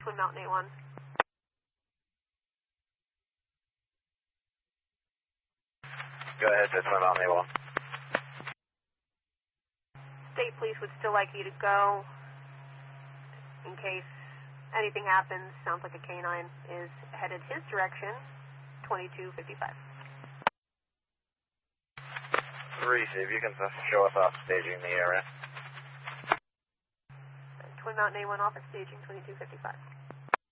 Twin Mountain A1. Go ahead, Twin Mountain A1. State Police would still like you to go in case anything happens. Sounds like a canine is headed his direction, 2255. 3, see if you can show us off staging the area. Twin Mountain A1 office staging 2255.